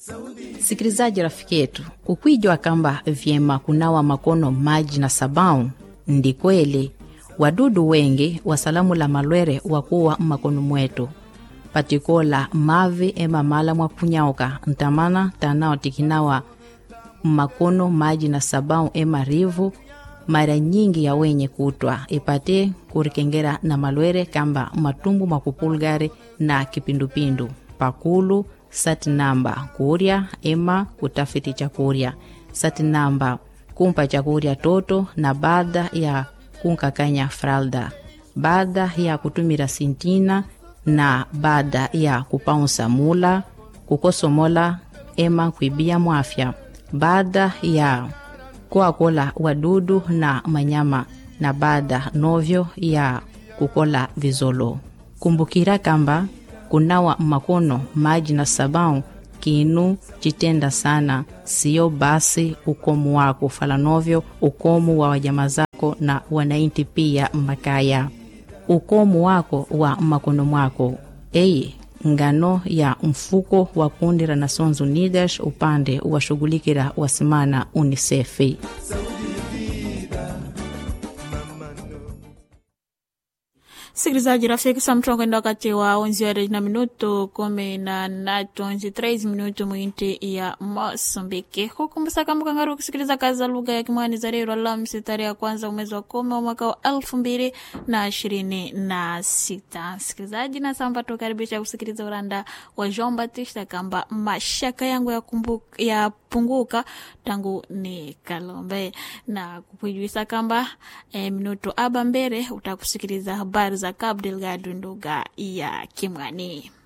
Sikilizaji rafiki yetu, ukwijua kamba vyema kunawa makono maji na sabau, ndi kweli wadudu wengi wasalamu la malwere wakuwa makono mwetu. Patikola mavi ema mala mwa kunyauka, ntamana tanao tikinawa makono maji na sabau ema rivu, mara nyingi ya wenye kutwa ipate kurikengera na malwere kamba matumbu makupulgari na kipindupindu. Pakulu sati namba kuria ema kutafiti chakuria. Sati namba kumpa chakuria toto na baada ya kunkakanya fralda. Baada ya kutumira sintina na baada ya kupaunsa mula, kukosomola ema kuibia mwafya. Baada ya kuakola wadudu na manyama na baada novyo ya kukola vizolo. Kumbukira kamba kunawa makono maji na sabau kinu chitenda sana, sio basi ukomu wako falanovyo ukomu wa wajama zako na wanainti pia makaya. Ukomu wako wa makono mwako. Ngano ya mfuko wa kundi la Nations Unidas upande wa shughulikira wasimana UNICEF. Sikilizaji rafiki, samtwa kwenda wakati wa 11:13 minuto mwinti ya Mosambiki. Kukumbusa kama kangaru kusikiliza kazi za lugha ya Kimwani za leo Alhamisi tarehe ya kwanza mwezi wa 10 wa mwaka wa 2026. Sikilizaji na samba tukaribisha kusikiliza uranda wa Jean Baptiste kamba mashaka yangu ya punguka tangu ni Kalombe, na kukujuisa kamba minuto aba mbele utakusikiliza habari za Cabo Delgado nduga ya Kimwani.